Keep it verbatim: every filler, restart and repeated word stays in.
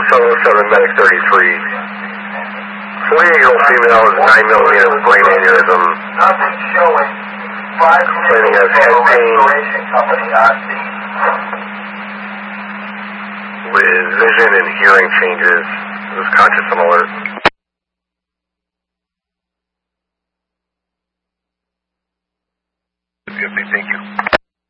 seven oh seven, medic thirty-three. forty-eight-year-old female with nine millimeter brain aneurysm. Nothing showing. Complaining of head pain with vision and hearing changes. Was conscious and alert. Thank you.